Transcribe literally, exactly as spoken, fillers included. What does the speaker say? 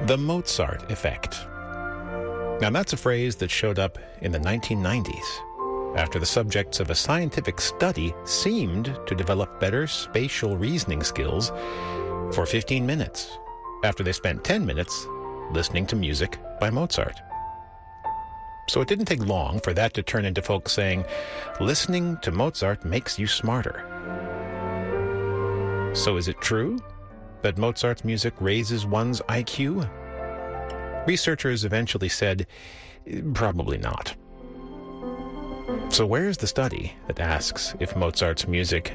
The Mozart effect. Now, that's a phrase that showed up in the nineteen nineties after the subjects of a scientific study seemed to develop better spatial reasoning skills for fifteen minutes after they spent ten minutes listening to music by Mozart. So it didn't take long for that to turn into folks saying, listening to Mozart makes you smarter. So is it true that Mozart's music raises one's I Q? Researchers eventually said, probably not. So where's the study that asks if Mozart's music